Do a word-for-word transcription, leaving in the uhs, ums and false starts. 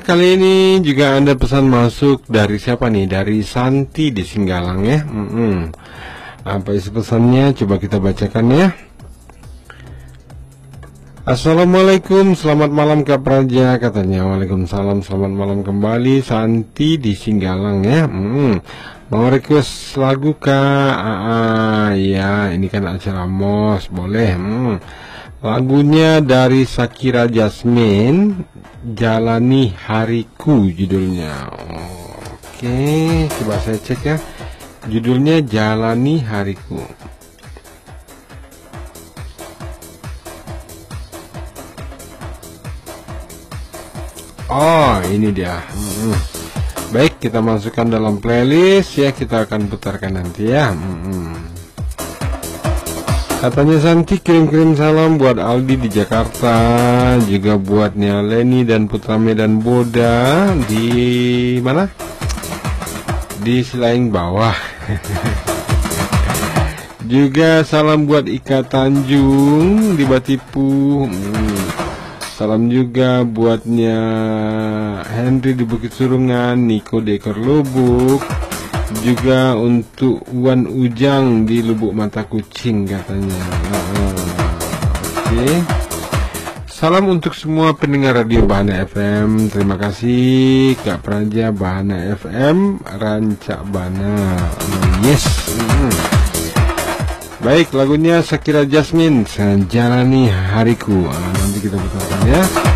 Kali ini juga ada pesan masuk dari siapa nih? Dari Santi di Singgalang ya. Mm-mm. Apa isi pesannya? Coba kita bacakan ya. Assalamualaikum, selamat malam Kak Praja, katanya. Waalaikumsalam, selamat malam kembali. Santi di Singgalang ya. Mm-mm. Mau request lagu Kak? Ah, ya, ini kan acara mos, boleh. Mm. Lagunya dari Shakira Jasmine, Jalani Hariku judulnya. Oke, coba saya cek ya. Judulnya Jalani Hariku. Oh, ini dia. Hmm. Baik, kita masukkan dalam playlist ya. Kita akan putarkan nanti ya. Hmm. Katanya Santi kirim-kirim salam buat Aldi di Jakarta, juga buat Nia Leni dan Putra Medan Boda di mana? Di Silaing Bawah. Juga salam buat Ika Tanjung di Batipu. Hmm. Salam juga buatnya Henry di Bukit Surungan, Niko di Ekor Lubuk. Juga untuk Wan Ujang di Lubuk Mata Kucing katanya. Oke. Okay. Salam untuk semua pendengar radio Bahana F M. Terima kasih Kak Praja, Bahana F M, Rancak Bana. Yes. Hmm. Baik, lagunya Shakira Jasmine, Jalani Hariku. Nanti kita putarkan ya.